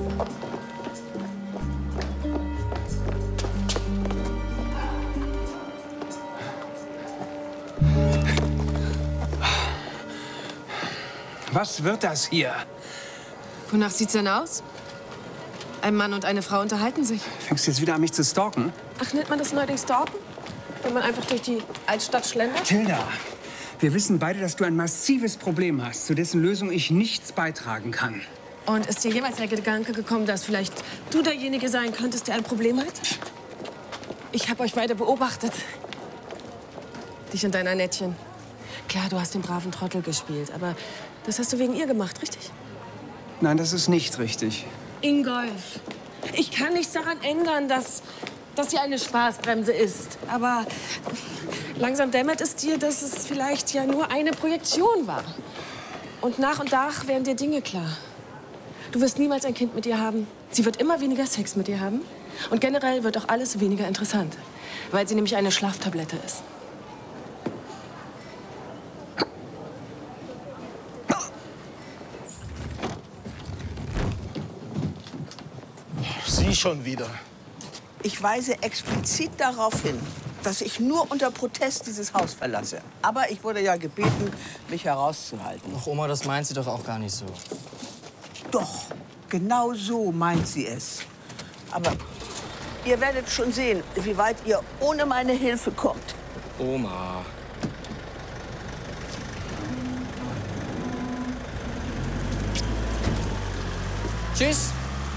Was wird das hier? Wonach sieht's denn aus? Ein Mann und eine Frau unterhalten sich. Fängst du jetzt wieder an, mich zu stalken? Ach, nennt man das neuerdings stalken? Wenn man einfach durch die Altstadt schlendert? Tilda, wir wissen beide, dass du ein massives Problem hast, zu dessen Lösung ich nichts beitragen kann. Und ist dir jemals der Gedanke gekommen, dass vielleicht du derjenige sein könntest, der ein Problem hat? Ich habe euch beide beobachtet. Dich und dein Annettchen. Klar, du hast den braven Trottel gespielt, aber das hast du wegen ihr gemacht, richtig? Nein, das ist nicht richtig. Ingolf, ich kann nichts daran ändern, dass sie eine Spaßbremse ist. Aber langsam dämmert es dir, dass es vielleicht ja nur eine Projektion war. Und nach werden dir Dinge klar. Du wirst niemals ein Kind mit ihr haben. Sie wird immer weniger Sex mit dir haben. Und generell wird auch alles weniger interessant, weil sie nämlich eine Schlaftablette ist. Sie schon wieder. Ich weise explizit darauf hin, dass ich nur unter Protest dieses Haus verlasse. Aber ich wurde ja gebeten, mich herauszuhalten. Ach, Oma, das meint sie doch auch gar nicht so. Doch, genau so meint sie es. Aber ihr werdet schon sehen, wie weit ihr ohne meine Hilfe kommt. Oma. Tschüss.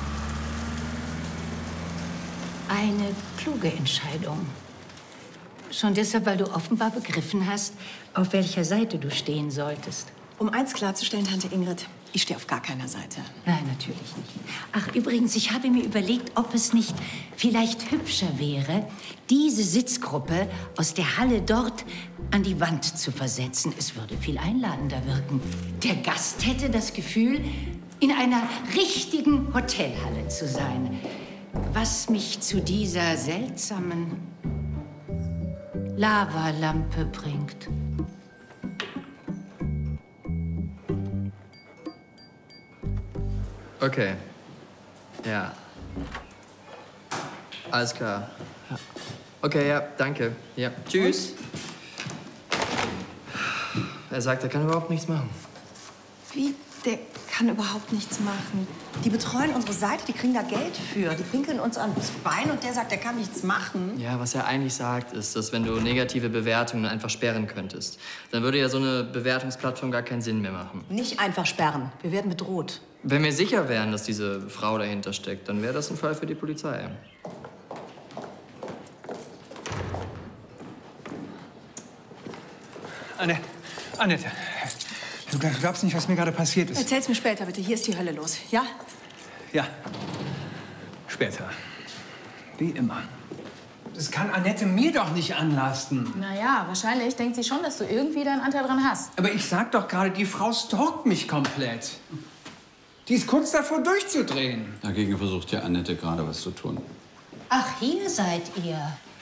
Eine kluge Entscheidung. Schon deshalb, weil du offenbar begriffen hast, auf welcher Seite du stehen solltest. Um eins klarzustellen, Tante Ingrid, ich stehe auf gar keiner Seite. Nein, natürlich nicht. Ach, übrigens, ich habe mir überlegt, ob es nicht vielleicht hübscher wäre, diese Sitzgruppe aus der Halle dort an die Wand zu versetzen. Es würde viel einladender wirken. Der Gast hätte das Gefühl, in einer richtigen Hotelhalle zu sein. Was mich zu dieser seltsamen Lavalampe bringt. Okay. Ja. Alles klar. Okay, ja, danke. Ja, tschüss. Er sagt, er kann überhaupt nichts machen. Wie? Der kann überhaupt nichts machen. Die betreuen unsere Seite, die kriegen da Geld für. Die pinkeln uns ans Bein und der sagt, der kann nichts machen. Ja, was er eigentlich sagt, ist, dass wenn du negative Bewertungen einfach sperren könntest, dann würde ja so eine Bewertungsplattform gar keinen Sinn mehr machen. Nicht einfach sperren. Wir werden bedroht. Wenn wir sicher wären, dass diese Frau dahinter steckt, dann wäre das ein Fall für die Polizei. Annette, du glaubst nicht, was mir gerade passiert ist. Erzähl's mir später, bitte. Hier ist die Hölle los, ja? Ja, später. Wie immer. Das kann Annette mir doch nicht anlasten. Naja, wahrscheinlich denkt sie schon, dass du irgendwie deinen Anteil dran hast. Aber ich sag doch gerade, die Frau stalkt mich komplett. Die ist kurz davor, durchzudrehen. Dagegen versucht ja Annette gerade was zu tun. Ach, hier seid ihr.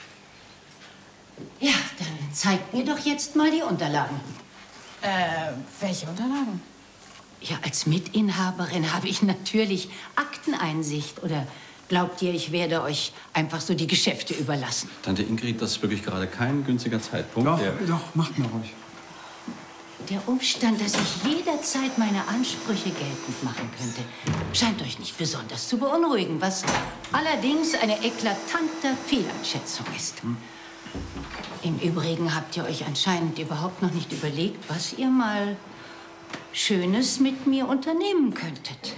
Ja, dann zeigt mir doch jetzt mal die Unterlagen. Welche Unterlagen? Ja, als Mitinhaberin habe ich natürlich Akteneinsicht. Oder glaubt ihr, ich werde euch einfach so die Geschäfte überlassen? Tante Ingrid, das ist wirklich gerade kein günstiger Zeitpunkt. Doch, macht mal ruhig. Der Umstand, dass ich jederzeit meine Ansprüche geltend machen könnte, scheint euch nicht besonders zu beunruhigen, was allerdings eine eklatante Fehleinschätzung ist. Im Übrigen habt ihr euch anscheinend überhaupt noch nicht überlegt, was ihr mal Schönes mit mir unternehmen könntet.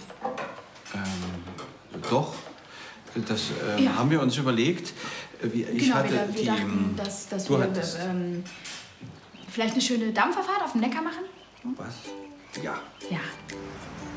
Doch, das haben wir uns überlegt. Ich hatte wir dachten, dass wir vielleicht eine schöne Dampferfahrt auf dem Neckar machen. Was? Ja. Ja.